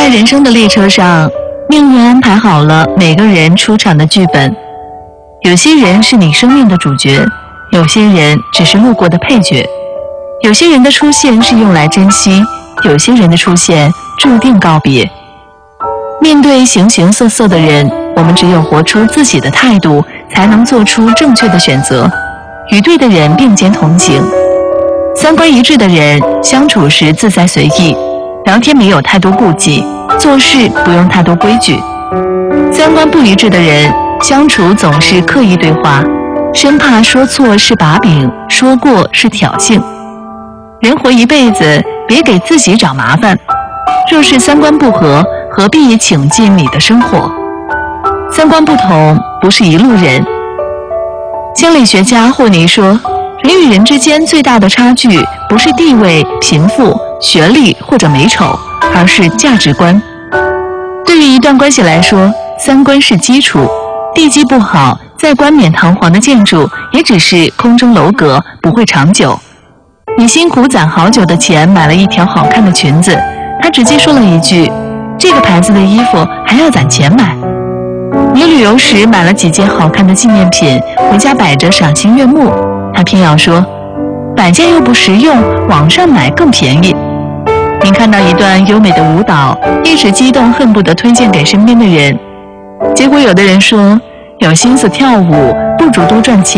人生的列车上，命运安排好了每个人出场的剧本。有些人是你生命的主角，有些人只是路过的配角。有些人的出现是用来珍惜，有些人的出现注定告别。面对形形色色的人，我们只有活出自己的态度，才能做出正确的选择，与对的人并肩同行。三观一致的人相处时自在随意，聊天没有太多顾忌，做事不用太多规矩。三观不一致的人相处总是刻意对话，生怕说错是把柄，说过是挑衅。人活一辈子，别给自己找麻烦。若是三观不合，何必请进你的生活？三观不同，不是一路人。心理学家霍尼说，人与人之间最大的差距，不是地位、贫富、学历或者美丑，而是价值观。对于一段关系来说，三观是基础，地基不好，再冠冕堂皇的建筑，也只是空中楼阁，不会长久。你辛苦攒好久的钱买了一条好看的裙子，他直接说了一句，这个牌子的衣服还要攒钱买。你旅游时买了几件好看的纪念品，回家摆着赏心悦目，他偏要说摆件又不实用，网上买更便宜。你看到一段优美的舞蹈，一时激动恨不得推荐给身边的人，结果有的人说有心思跳舞不如多赚钱。